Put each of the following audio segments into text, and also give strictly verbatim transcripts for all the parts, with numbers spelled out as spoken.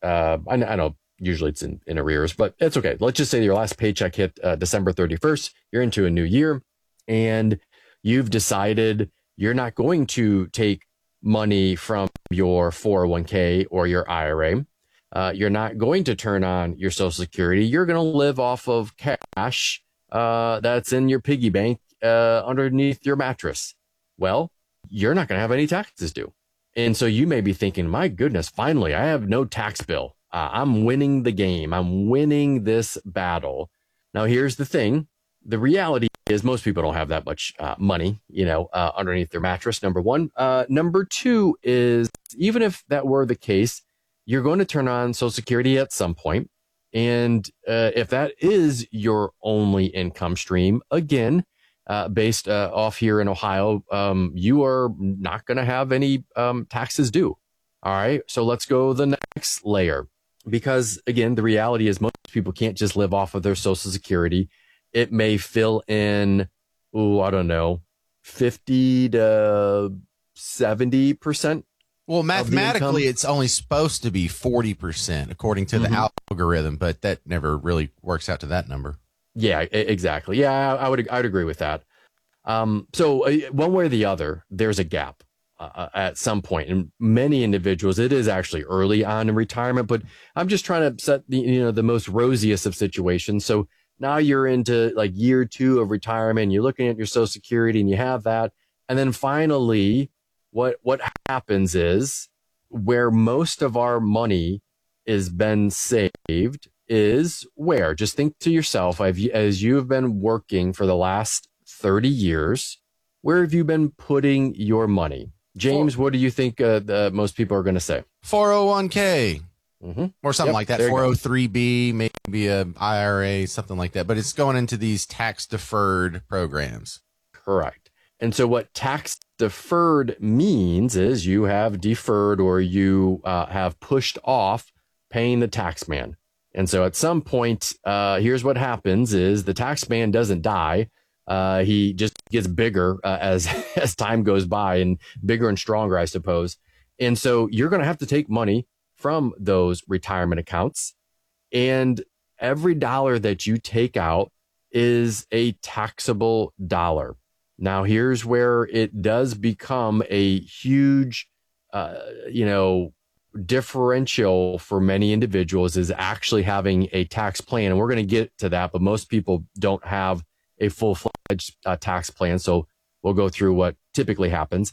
uh, I, I know usually it's in, in arrears, but it's okay. Let's just say your last paycheck hit uh, December thirty-first. You're into a new year and you've decided you're not going to take money from your four oh one k or your I R A. Uh, you're not going to turn on your Social Security. You're going to live off of cash uh, that's in your piggy bank uh, underneath your mattress. Well, you're not going to have any taxes due. And so you may be thinking, my goodness, finally, I have no tax bill. Uh, I'm winning the game. I'm winning this battle. Now, here's the thing. The reality is most people don't have that much uh, money, you know, uh, underneath their mattress, number one. Uh, number two is, even if that were the case, you're going to turn on Social Security at some point. And uh, if that is your only income stream, again, uh, based uh, off here in Ohio, um, you are not going to have any um, taxes due. All right. So let's go the next layer, because, again, the reality is most people can't just live off of their Social Security. It may fill in, oh, I don't know, fifty to seventy percent. Well, mathematically, it's only supposed to be forty percent according to the mm-hmm. algorithm, but that never really works out to that number. Yeah, exactly. Yeah, I, I would I would agree with that. Um, so uh, one way or the other, there's a gap uh, at some point. And many individuals, it is actually early on in retirement, but I'm just trying to set the, you know, the most rosiest of situations. So now you're into like year two of retirement, you're looking at your Social Security and you have that. And then finally, what what happens is, where most of our money is been saved is where? Just think to yourself, I've, as you have been working for the last thirty years, where have you been putting your money? James, what do you think uh, the, most people are going to say? four oh one k. Mm-hmm. Or something Yep, like that, four oh three b, maybe a I R A, something like that. But it's going into these tax-deferred programs. Correct. And so what tax-deferred means is you have deferred, or you uh, have pushed off paying the tax man. And so at some point, uh, here's what happens is the tax man doesn't die. Uh, he just gets bigger uh, as as time goes by, and bigger and stronger, I suppose. And so you're going to have to take money from those retirement accounts, and every dollar that you take out is a taxable dollar. Now, here's where it does become a huge, uh, you know, differential for many individuals, is actually having a tax plan. And we're going to get to that, but most people don't have a full-fledged uh, tax plan. So we'll go through what typically happens.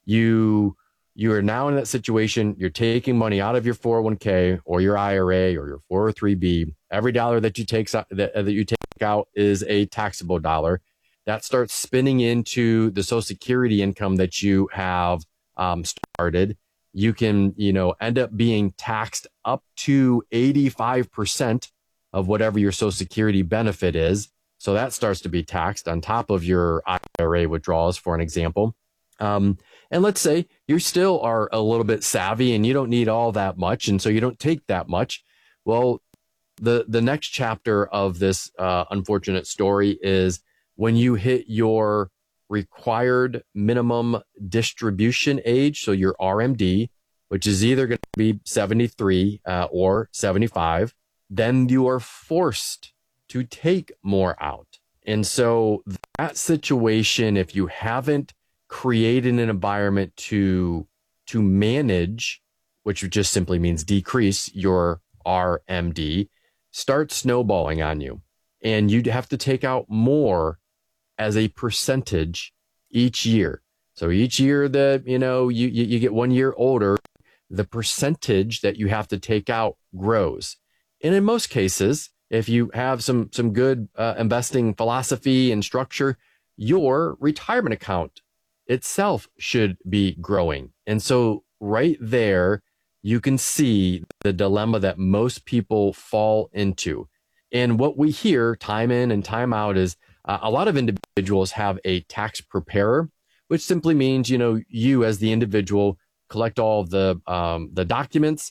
You You are now in that situation. You're taking money out of your four oh one k or your I R A or your four oh three b. Every dollar that you take that, that you take out is a taxable dollar. That starts spinning into the Social Security income that you have um, started. You can, you know, end up being taxed up to eighty-five percent of whatever your Social Security benefit is. So that starts to be taxed on top of your I R A withdrawals, for an example. Um, and let's say you still are a little bit savvy and you don't need all that much, and so you don't take that much. Well, the, the next chapter of this uh, unfortunate story is when you hit your required minimum distribution age, so your R M D, which is either going to be seventy-three uh, or seventy-five, then you are forced to take more out. And so that situation, if you haven't created an environment to to manage, which just simply means decrease your R M D, start snowballing on you. And you'd have to take out more as a percentage each year. So each year that, you know, you, you, you get one year older, the percentage that you have to take out grows. And in most cases, if you have some, some good uh, investing philosophy and structure, your retirement account itself should be growing. And so right there, you can see the dilemma that most people fall into. And what we hear time in and time out is uh, a lot of individuals have a tax preparer, which simply means, you know, you as the individual collect all of the, um, the documents.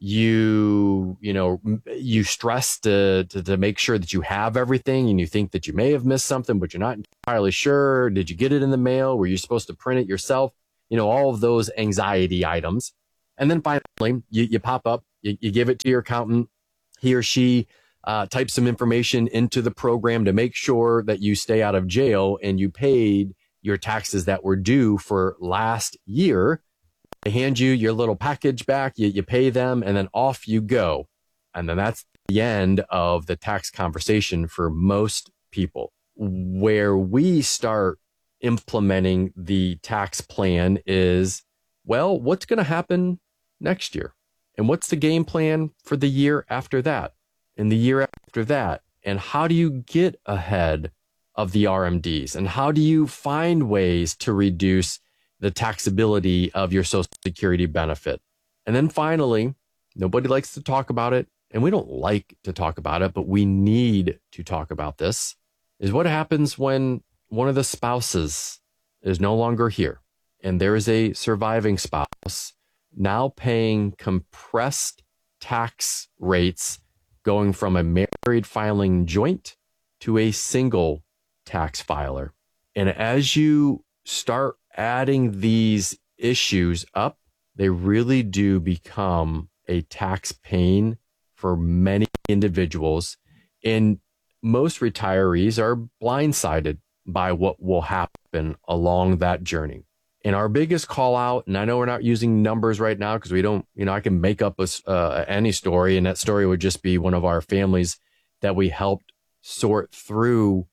You, you know, you stress to, to, to make sure that you have everything, and you think that you may have missed something, but you're not entirely sure. Did you get it in the mail? Were you supposed to print it yourself? You know, all of those anxiety items. And then finally, you, you pop up You, you give it to your accountant. He or she uh, types some information into the program to make sure that you stay out of jail and you paid your taxes that were due for last year. They hand you your little package back, you, you pay them, and then off you go. And then that's the end of the tax conversation for most people. Where we start implementing the tax plan is, well, what's going to happen next year? And what's the game plan for the year after that? And the year after that? And how do you get ahead of the R M Ds? And how do you find ways to reduce the taxability of your Social Security benefit? And then finally, nobody likes to talk about it, and we don't like to talk about it, but we need to talk about this, is what happens when one of the spouses is no longer here and there is a surviving spouse now paying compressed tax rates going from a married filing joint to a single tax filer. And as you start adding these issues up, they really do become a tax pain for many individuals. And most retirees are blindsided by what will happen along that journey. And our biggest call out, and I know we're not using numbers right now because we don't, you know, I can make up a, uh, any story, and that story would just be one of our families that we helped sort through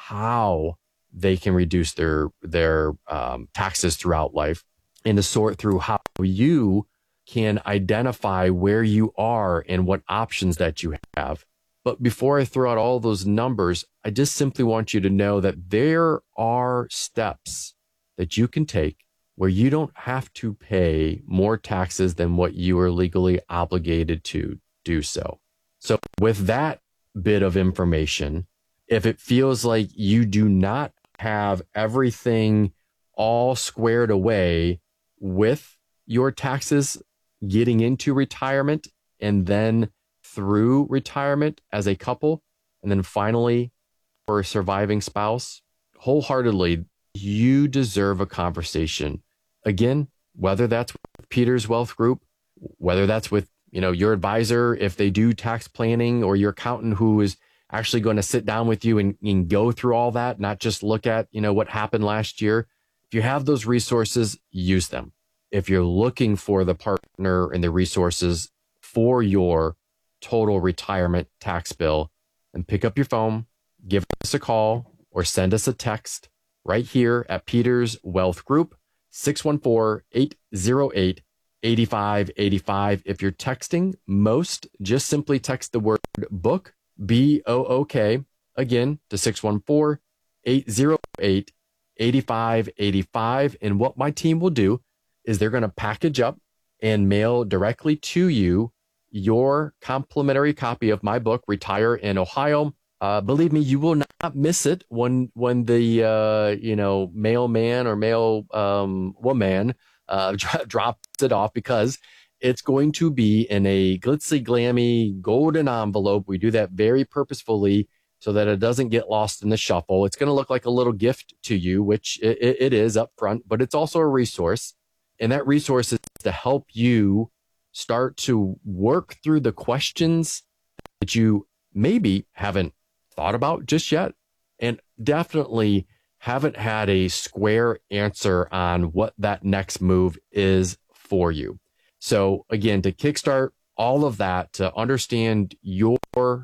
how they can reduce their their um, taxes throughout life, and to sort through how you can identify where you are and what options that you have. But before I throw out all those numbers, I just simply want you to know that there are steps that you can take where you don't have to pay more taxes than what you are legally obligated to do so. So with that bit of information, if it feels like you do not have everything all squared away with your taxes getting into retirement and then through retirement as a couple, and then finally for a surviving spouse, wholeheartedly, you deserve a conversation. Again, whether that's with Peter's Wealth Group, whether that's with, you know, your advisor, if they do tax planning, or your accountant who is actually going to sit down with you and, and go through all that, not just look at, you know, what happened last year. If you have those resources, use them. If you're looking for the partner and the resources for your total retirement tax bill, then pick up your phone, give us a call, or send us a text right here at Peter's Wealth Group, six one four, eight zero eight, eight five eight five. If you're texting most, just simply text the word book, B O O K, again to six one four, eight zero eight, eight five eight five. And what my team will do is they're going to package up and mail directly to you your complimentary copy of my book, Retire in Ohio. Uh, believe me, you will not miss it when when the uh, you know mailman or mail um, woman uh, dro- drops it off, because it's going to be in a glitzy, glammy, golden envelope. We do that very purposefully so that it doesn't get lost in the shuffle. It's going to look like a little gift to you, which it, it is up front, but it's also a resource. And that resource is to help you start to work through the questions that you maybe haven't thought about just yet, and definitely haven't had a square answer on what that next move is for you. So again, to kickstart all of that, to understand your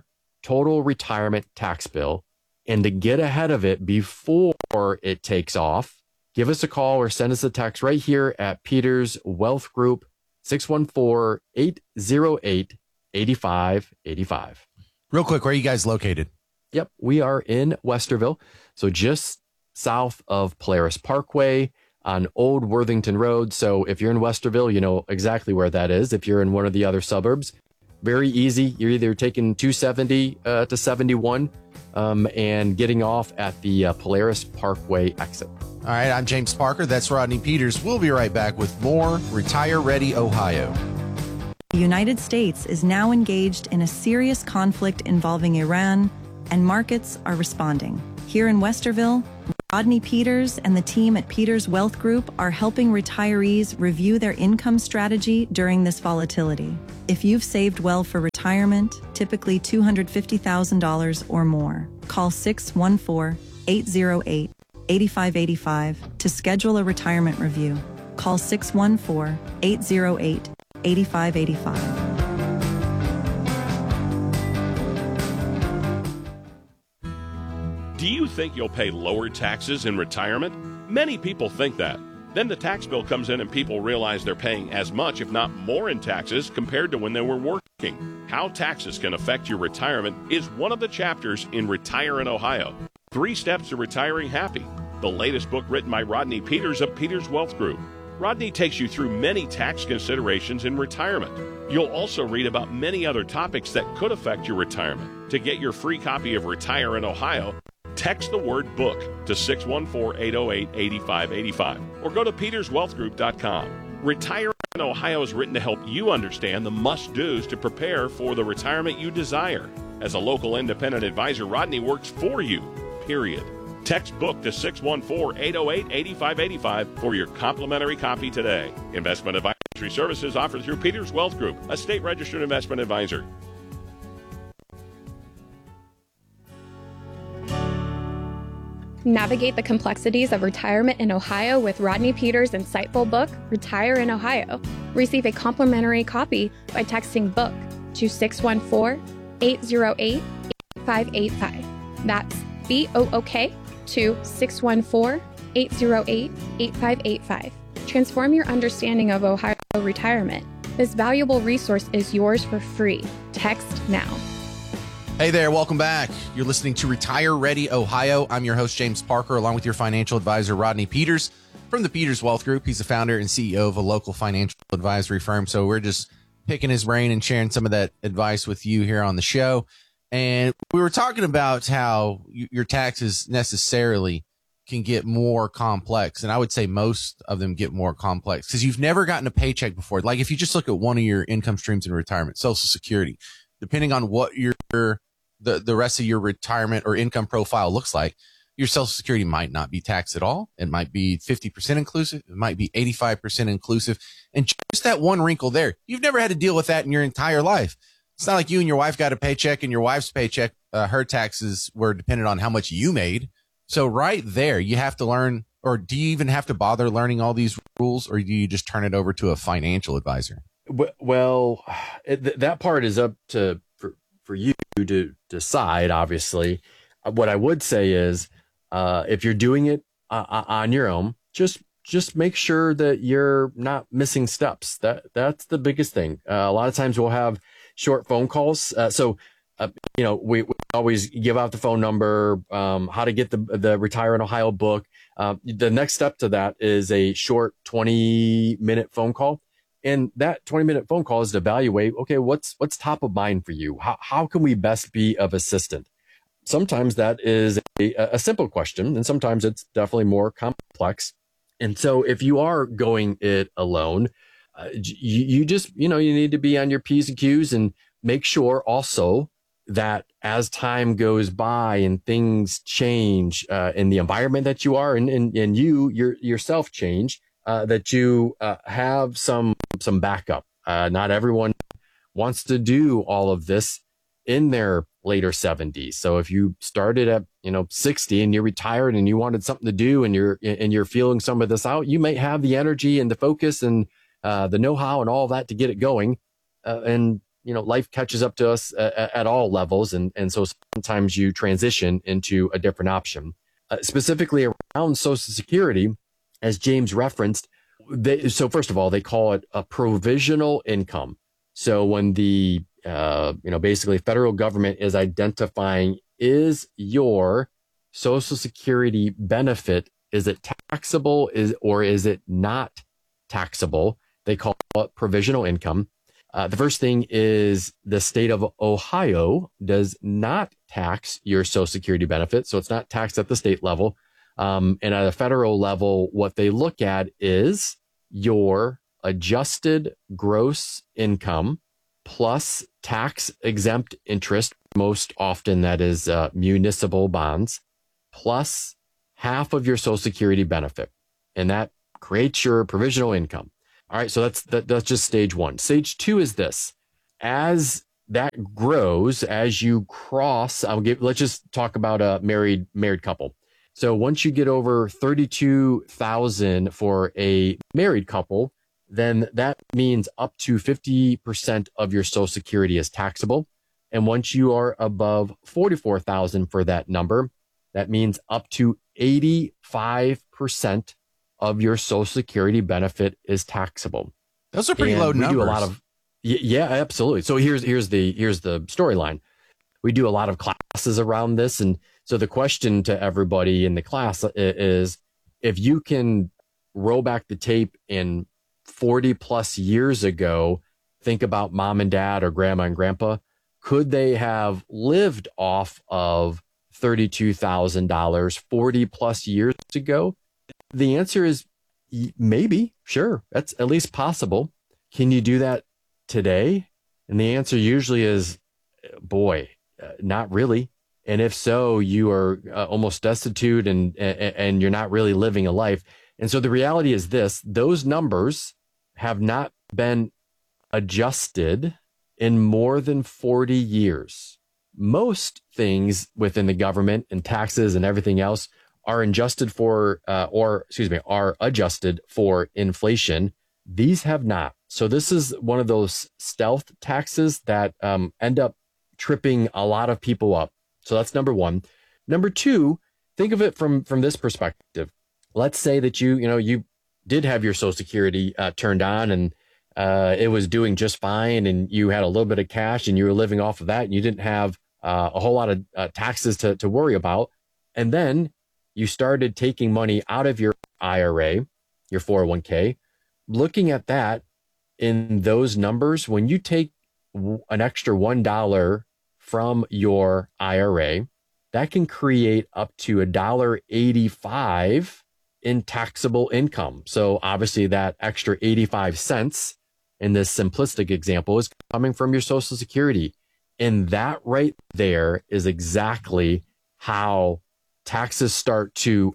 total retirement tax bill and to get ahead of it before it takes off, give us a call or send us a text right here at Peter's Wealth Group, six one four, eight zero eight, eight five eight five. Real quick, where are you guys located? Yep, we are in Westerville, so just south of Polaris Parkway on Old Worthington Road. So if you're in Westerville, you know exactly where that is. If you're in one of the other suburbs, very easy. You're either taking two seventy uh, to seventy-one um, and getting off at the uh, Polaris Parkway exit. All right, I'm James Parker. That's Rodney Peters. We'll be right back with more Retire Ready Ohio. The United States is now engaged in a serious conflict involving Iran, and markets are responding. Here in Westerville, Rodney Peters and the team at Peters Wealth Group are helping retirees review their income strategy during this volatility. If you've saved well for retirement, typically two hundred fifty thousand dollars or more, call six one four, eight zero eight, eight five eight five to schedule a retirement review. Call six one four, eight zero eight, eight five eight five. Do you think you'll pay lower taxes in retirement? Many people think that. Then the tax bill comes in and people realize they're paying as much, if not more, in taxes compared to when they were working. How taxes can affect your retirement is one of the chapters in Retire in Ohio. Three Steps to Retiring Happy, the latest book written by Rodney Peters of Peters Wealth Group. Rodney takes you through many tax considerations in retirement. You'll also read about many other topics that could affect your retirement. To get your free copy of Retire in Ohio, text the word book to six one four, eight zero eight, eight five eight five or go to peters wealth group dot com. Retire in Ohio is written to help you understand the must-dos to prepare for the retirement you desire. As a local independent advisor, Rodney works for you, period. Text book to six one four, eight zero eight, eight five eight five for your complimentary copy today. Investment advisory services offered through Peters Wealth Group, a state-registered investment advisor. Navigate the complexities of retirement in Ohio with Rodney Peters' insightful book, Retire in Ohio. Receive a complimentary copy by texting book to six one four, eight zero eight, eight five eight five. That's B O O K to six one four, eight zero eight, eight five eight five. Transform your understanding of Ohio retirement. This valuable resource is yours for free. Text now. Hey there, welcome back. You're listening to Retire Ready Ohio. I'm your host, James Parker, along with your financial advisor, Rodney Peters from the Peters Wealth Group. He's the founder and C E O of a local financial advisory firm. So we're just picking his brain and sharing some of that advice with you here on the show. And we were talking about how your taxes necessarily can get more complex. And I would say most of them get more complex because you've never gotten a paycheck before. Like if you just look at one of your income streams in retirement, Social Security, depending on what your the, the rest of your retirement or income profile looks like, your Social Security might not be taxed at all. It might be fifty percent inclusive. It might be eighty-five percent inclusive. And just that one wrinkle there, you've never had to deal with that in your entire life. It's not like you and your wife got a paycheck and your wife's paycheck, uh, her taxes were dependent on how much you made. So right there, you have to learn, or do you even have to bother learning all these rules, or do you just turn it over to a financial advisor? Well, it, that part is up to for, for you to decide, obviously. What I would say is, uh, if you're doing it uh, on your own, just just make sure that you're not missing steps. That that's the biggest thing. Uh, a lot of times we'll have short phone calls. Uh, so, uh, you know, we, we always give out the phone number, um, how to get the the Retire in Ohio book. Uh, the next step to that is a short twenty minute phone call. And that twenty minute phone call is to evaluate, okay, what's what's top of mind for you? How how can we best be of assistance? Sometimes that is a, a simple question, and sometimes it's definitely more complex. And so if you are going it alone, uh, you, you just, you know, you need to be on your P's and Q's and make sure also that as time goes by and things change uh, in the environment that you are and, and, and you your, yourself change, uh, that you uh, have some some backup. Uh, not everyone wants to do all of this in their later seventies. So if you started at, you know, sixty and you're retired and you wanted something to do and you're, and you're feeling some of this out, you may have the energy and the focus and uh, the know-how and all that to get it going. Uh, and, you know, life catches up to us at, at all levels. And, and so sometimes you transition into a different option. Uh, specifically around Social Security, as James referenced, they, so first of all, they call it a provisional income. So when the Uh, you know, basically federal government is identifying, is your Social Security benefit, is it taxable is or is it not taxable? They call it provisional income. Uh, the first thing is the state of Ohio does not tax your Social Security benefit. So it's not taxed at the state level. Um, and at a federal level, what they look at is your adjusted gross income plus tax exempt interest, most often that is uh, municipal bonds, plus half of your Social Security benefit, and that creates your provisional income. All right, so that's that, that's just stage one. Stage two is this: as that grows, as you cross, I'll give. Let's just talk about a married married couple. So once you get over thirty-two thousand for a married couple, then that means up to fifty percent of your Social Security is taxable. And once you are above forty-four thousand for that number, that means up to eighty-five percent of your Social Security benefit is taxable. Those are pretty and low we numbers. Do a lot of, yeah, absolutely. So here's here's the here's the storyline. We do a lot of classes around this, and so the question to everybody in the class is, if you can roll back the tape in forty plus years ago, think about mom and dad or grandma and grandpa, could they have lived off of thirty-two thousand dollars forty plus years ago? The answer is maybe, sure. That's at least possible. Can you do that today? And the answer usually is, boy, uh, not really. And if so, you are uh, almost destitute and, and and you're not really living a life. And so the reality is this: those numbers have not been adjusted in more than forty years. Most things within the government and taxes and everything else are adjusted for, uh, or excuse me, are adjusted for inflation. These have not. So this is one of those stealth taxes that um, end up tripping a lot of people up. So that's number one. Number two, think of it from from this perspective. Let's say that you, you know, you did have your Social Security uh, turned on and uh, it was doing just fine, and you had a little bit of cash and you were living off of that, and you didn't have uh, a whole lot of uh, taxes to, to worry about. And then you started taking money out of your I R A, your four oh one k. Looking at that in those numbers, when you take an extra one dollar from your I R A, that can create up to one dollar eighty-five in taxable income. So obviously that extra eighty-five cents in this simplistic example is coming from your Social Security. And that right there is exactly how taxes start to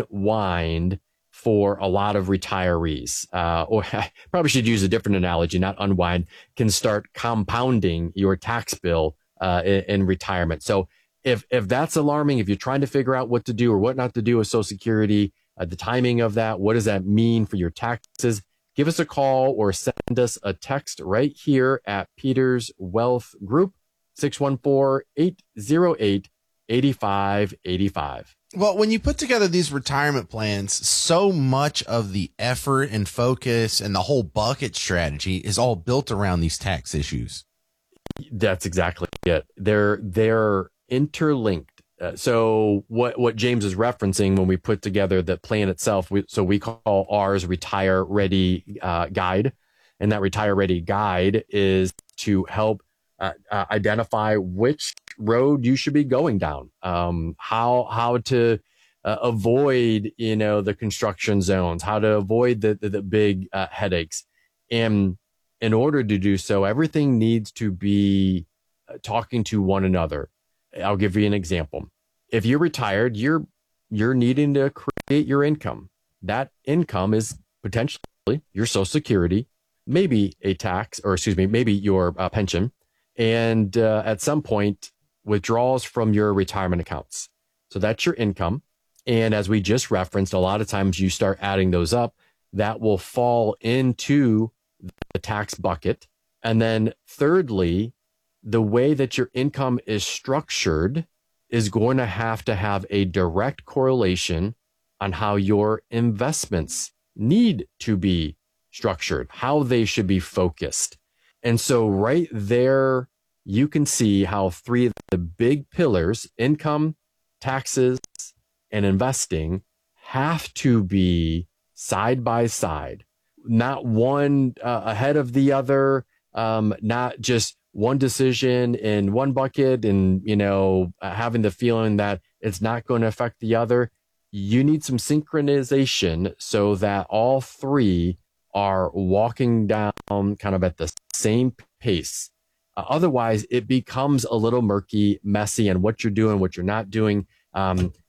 unwind for a lot of retirees. Uh, or I probably should use a different analogy, not unwind, can start compounding your tax bill uh, in, in retirement. So if if that's alarming, if you're trying to figure out what to do or what not to do with Social Security, uh, the timing of that, what does that mean for your taxes? Give us a call or send us a text right here at Peters Wealth Group, six one four, eight zero eight, eight five eight five. Well, when you put together these retirement plans, so much of the effort and focus and the whole bucket strategy is all built around these tax issues. That's exactly it. They're they're interlinked. Uh, so what what James is referencing when we put together the plan itself, we, so we call ours Retire Ready uh, Guide, and that Retire Ready Guide is to help uh, uh, identify which road you should be going down, um, how how to uh, avoid you know the construction zones, how to avoid the the, the big uh, headaches, and in order to do so, everything needs to be talking to one another. I'll give you an example. If you're retired, you're you're needing to create your income. That income is potentially your Social Security, maybe a tax, or excuse me, maybe your uh, pension, and uh, at some point, withdrawals from your retirement accounts. So that's your income. And as we just referenced, a lot of times you start adding those up, that will fall into the tax bucket. And then thirdly, the way that your income is structured is going to have to have a direct correlation on how your investments need to be structured, how they should be focused. And so right there, you can see how three of the big pillars, income, taxes, and investing, have to be side by side, not one uh, ahead of the other, um, not just one decision in one bucket and, you know, uh, having the feeling that it's not going to affect the other. You need some synchronization so that all three are walking down kind of at the same pace. Uh, otherwise, it becomes a little murky, messy, and what you're doing, what you're not doing, um,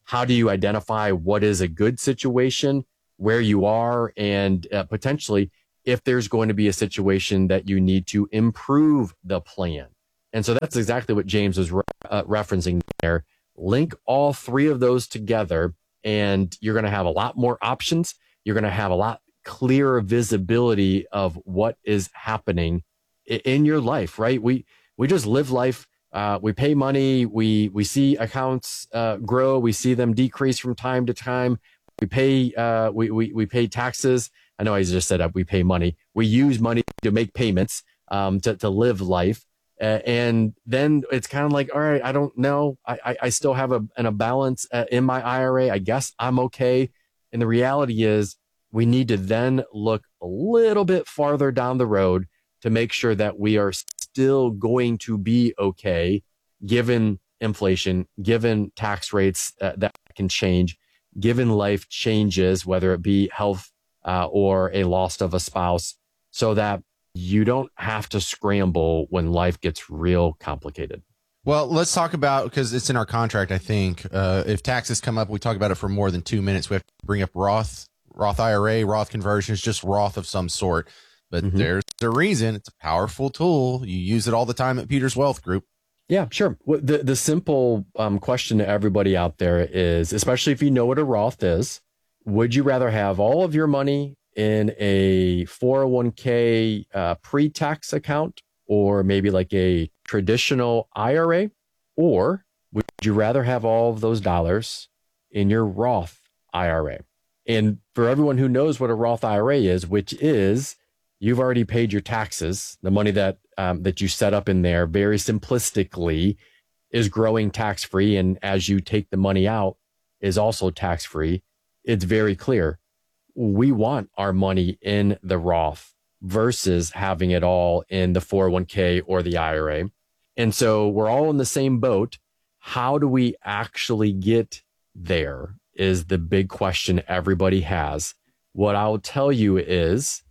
how do you identify what is a good situation, where you are, and uh, potentially if there's going to be a situation that you need to improve the plan. And so that's exactly what James was re- uh, referencing there. Link all three of those together, and you're going to have a lot more options. You're going to have a lot clearer visibility of what is happening i- in your life, right? We we just live life. Uh, we pay money. We we see accounts uh, grow. We see them decrease from time to time. We pay uh, we, we we pay taxes. I know I just said that we pay money. We use money to make payments um, to to live life, uh, and then it's kind of like, all right, I don't know. I I, I still have a an, a balance uh, in my I R A. I guess I'm okay. And the reality is, we need to then look a little bit farther down the road to make sure that we are still going to be okay, given inflation, given tax rates uh, that can change, given life changes, whether it be health uh, or a loss of a spouse, so that you don't have to scramble when life gets real complicated. Well, let's talk about, because it's in our contract, I think, uh, if taxes come up, we talk about it for more than two minutes. We have to bring up Roth, Roth I R A, Roth conversions, just Roth of some sort. But mm-hmm. there's a reason. It's a powerful tool. You use it all the time at Peters Wealth Group. Yeah, sure. Well, the, the simple um, question to everybody out there is, especially if you know what a Roth is, would you rather have all of your money in a four oh one k uh, pre-tax account, or maybe like a traditional I R A? Or would you rather have all of those dollars in your Roth I R A? And for everyone who knows what a Roth I R A is, which is you've already paid your taxes, the money that um, that you set up in there, very simplistically, is growing tax-free. And as you take the money out, is also tax-free. It's very clear. We want our money in the Roth versus having it all in the four oh one k or the I R A. And so we're all in the same boat. How do we actually get there is the big question everybody has. What I'll tell you is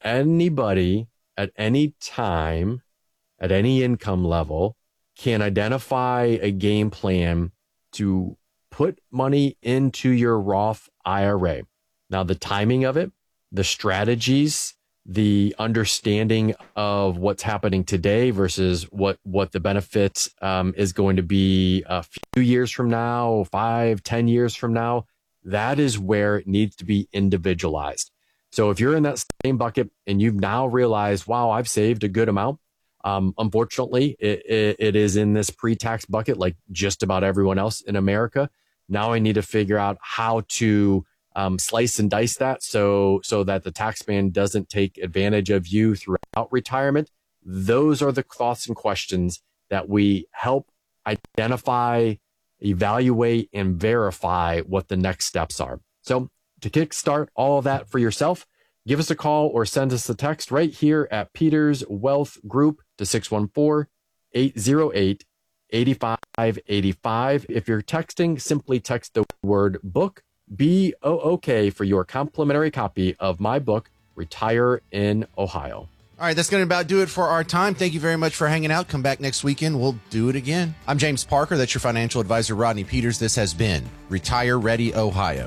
anybody at any time, at any income level, can identify a game plan to put money into your Roth I R A. Now, the timing of it, the strategies, the understanding of what's happening today versus what, what the benefit um, is going to be a few years from now, five, ten years from now, that is where it needs to be individualized. So if you're in that same bucket and you've now realized, wow, I've saved a good amount, um, unfortunately, it, it, it is in this pre-tax bucket like just about everyone else in America. Now I need to figure out how to um, slice and dice that so so that the tax man doesn't take advantage of you throughout retirement. Those are the thoughts and questions that we help identify, evaluate, and verify what the next steps are. So to kickstart all of that for yourself, give us a call or send us a text right here at Peters Wealth Group to six one four, eight oh eight, eight five eight five. If you're texting, simply text the word book, B O O K, for your complimentary copy of my book, Retire in Ohio. All right, that's going to about do it for our time. Thank you very much for hanging out. Come back next weekend. We'll do it again. I'm James Parker. That's your financial advisor, Rodney Peters. This has been Retire Ready Ohio.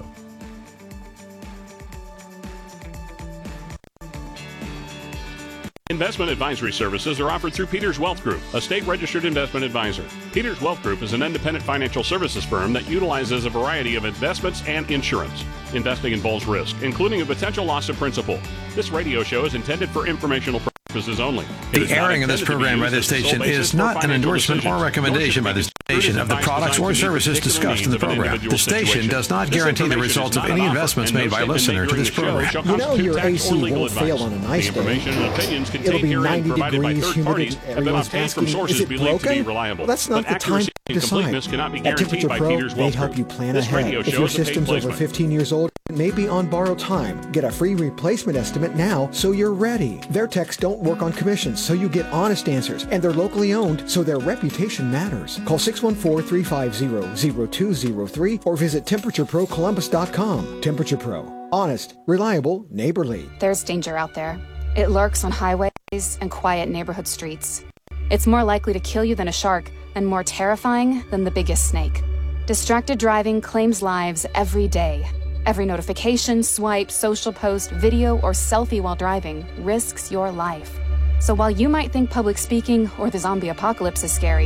Investment advisory services are offered through Peters Wealth Group, a state-registered investment advisor. Peters Wealth Group is an independent financial services firm that utilizes a variety of investments and insurance. Investing involves risk, including a potential loss of principal. This radio show is intended for informational purposes only. The airing of this program by this station is not an endorsement or recommendation by this station of the products or services discussed in the program. The station does not guarantee the results of any investments made by a listener to this program. You know your A C won't fail on a nice day. It'll be ninety degrees, humid, everyone's asking, is it broken? Well, that's not the time to decide. At Temperature Pro, they help you plan ahead. If your system's over fifteen years old, it may be on borrowed time. Get a free replacement estimate now so you're ready. Their techs don't work on commissions, so you get honest answers, and they're locally owned, so their reputation matters. Call six one four, three five zero, zero two zero three or visit temperature pro columbus dot com. Temperature Pro. Honest, reliable, neighborly. There's danger out there. It lurks on highways and quiet neighborhood streets. It's more likely to kill you than a shark and more terrifying than the biggest snake. Distracted driving claims lives every day. Every notification, swipe, social post, video, or selfie while driving risks your life. So while you might think public speaking or the zombie apocalypse is scary,